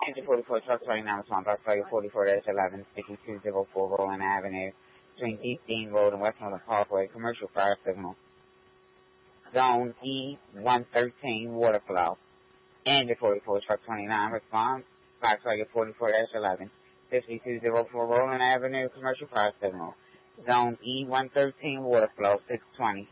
Engine 44, truck 29, respond by flight 44-11, 5204 Roland Avenue, between East Dean Road and Westmoreland Parkway, commercial fire signal. Zone E113, water flow. Engine 44, truck 29, respond by flight 44-11, 5204 Roland Avenue, commercial fire signal. Zone E113, water flow, 620.